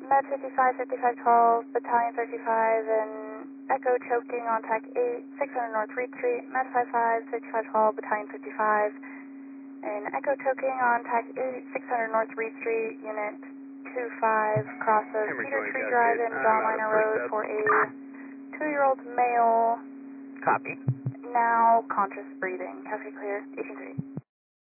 Med 55, 5512, Battalion 35, and Echo choking on TAC 8, 600 North Reed Street, Med 55, 5512, Battalion 55, and Echo choking on TAC 8, 600 North Reed Street, Unit 25, crosses Cedar Tree Drive and John Liner Road for a 2-year-old male. Copy. Now conscious breathing. Cafe clear, 1830.